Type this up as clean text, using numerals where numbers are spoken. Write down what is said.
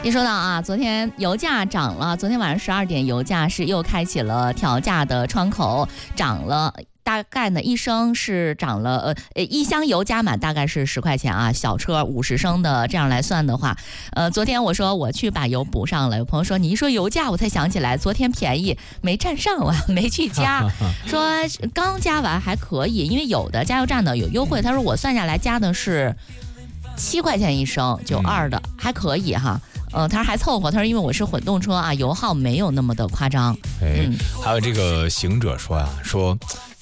一说到啊，昨天油价涨了，昨天晚上12点，油价是又开启了调价的窗口，涨了。大概呢，一升是涨了一箱油加满大概是10块钱啊，小车50升的这样来算的话，昨天我说我去把油补上了，有朋友说你一说油价我才想起来，昨天便宜没占上啊，没去加，说刚加完还可以，因为有的加油站呢有优惠，他说我算下来加的是7块钱一升，92的还可以哈。他说还凑合，他说因为我是混动车啊，油耗没有那么的夸张。 还有这个行者说啊，说